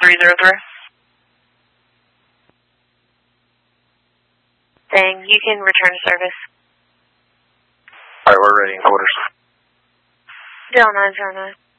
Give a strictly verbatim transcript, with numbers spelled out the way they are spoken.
three zero three. Dang, you can return to service. Alright, we're ready in quarters. Del nine zero nine.